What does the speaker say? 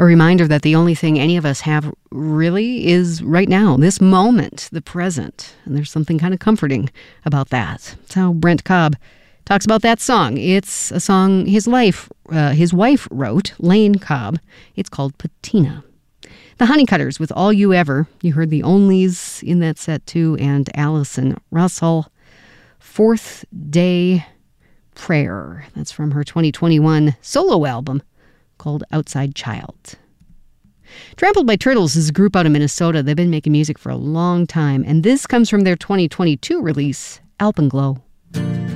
A reminder that the only thing any of us have really is right now, this moment, the present. And there's something kind of comforting about that. That's how Brent Cobb talks about that song. It's a song his wife wrote, Lane Cobb. It's called Patina. The Honeycutters with All You Ever. You heard the Onlys in that set too, and Allison Russell. Fourth Day Prayer. That's from her 2021 solo album called Outside Child. Trampled by Turtles is a group out of Minnesota. They've been making music for a long time, and this comes from their 2022 release, Alpenglow.